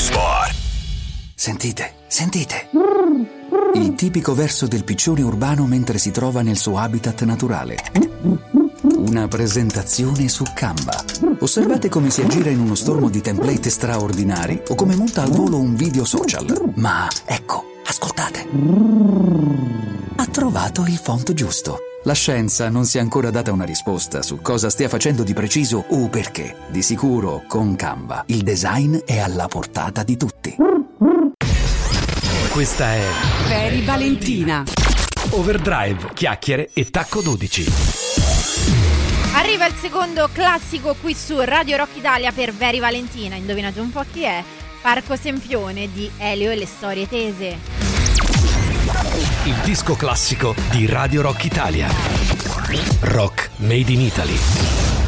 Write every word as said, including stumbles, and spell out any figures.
Spot. Sentite, sentite. Il tipico verso del piccione urbano mentre si trova nel suo habitat naturale. Una presentazione su Canva. Osservate come si aggira in uno stormo di template straordinari o come monta al volo un video social. Ma ecco, ascoltate. Ha trovato il font giusto. La scienza non si è ancora data una risposta su cosa stia facendo di preciso o perché. Di sicuro, con Canva, il design è alla portata di tutti. Questa è Very Valentina. Overdrive, chiacchiere e tacco dodici. Arriva il secondo classico qui su Radio Rock Italia per Very Valentina. Indovinate un po' chi è? Parco Sempione di Elio e le storie tese. Il disco classico di Radio Rock Italia. Rock Made in Italy.